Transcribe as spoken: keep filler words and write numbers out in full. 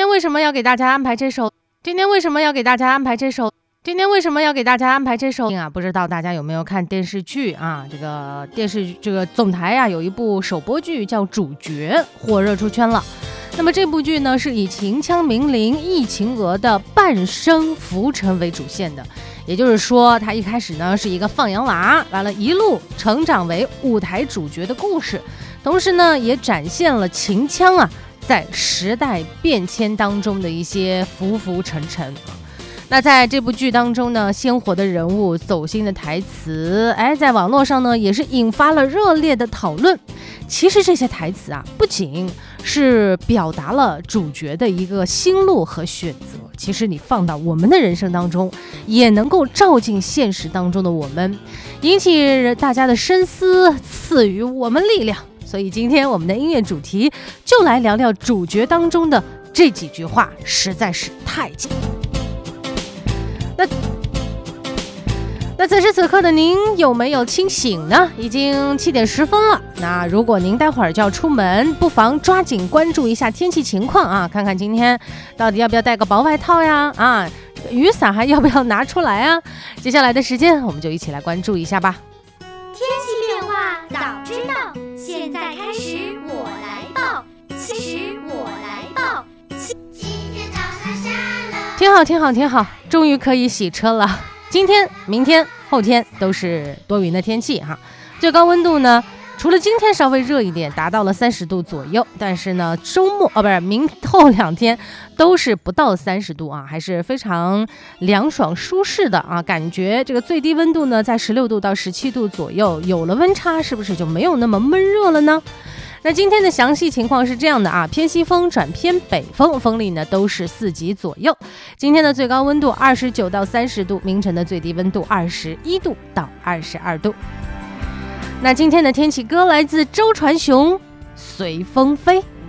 天为什么要给大家安排这首？今天为什么要给大家安排这首？今天为什么要给大家安排这首啊？不知道大家有没有看电视剧啊？这个电视这个总台啊，有一部首播剧叫《主角》，火热出圈了。那么这部剧呢，是以秦腔明伶、易秦娥的半生浮沉为主线的，也就是说，他一开始呢是一个放羊娃，完了一路成长为舞台主角的故事，同时呢也展现了秦腔啊在时代变迁当中的一些浮浮沉沉。那在这部剧当中呢，鲜活的人物、走心的台词，哎，在网络上呢也是引发了热烈的讨论。其实这些台词啊，不仅是表达了主角的一个心路和选择，其实你放到我们的人生当中，也能够照进现实当中的我们，引起大家的深思，赐予我们力量。所以今天我们的音乐主题就来聊聊主角当中的这几句话，实在是太紧。那那此时此刻的您有没有清醒呢？已经七点十分了。那如果您待会儿就要出门，不妨抓紧关注一下天气情况啊，看看今天到底要不要带个薄外套呀？啊，这个雨伞还要不要拿出来啊？接下来的时间，我们就一起来关注一下吧。 天气变化早知道，现在开始我来报，其实我来报。今天早上下了， 挺好，挺好，挺好，终于可以洗车了。今天、明天、后天都是多云的天气哈，最高温度呢，除了今天稍微热一点，达到了三十度左右，但是呢，周末哦不是明后两天都是不到三十度啊，还是非常凉爽舒适的啊，感觉这个最低温度呢在十六度到十七度左右，有了温差是不是就没有那么闷热了呢？那今天的详细情况是这样的啊，偏西风转偏北风，风力呢都是四级左右。今天的最高温度二十九到三十度，明晨的最低温度二十一度到二十二度。那今天的天气歌来自周传雄，随风飞。